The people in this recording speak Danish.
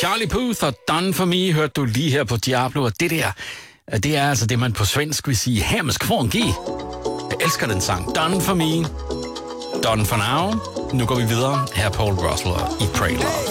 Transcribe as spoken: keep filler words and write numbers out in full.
Charlie Puth og Done For Me hørte du lige her på Diablo, og det der, det er altså det, man på svensk vil sige, hemsk funky. Jeg elsker den sang. Done For Me, Done For Now. Nu går vi videre. Her er Paul Russell i Pray Love.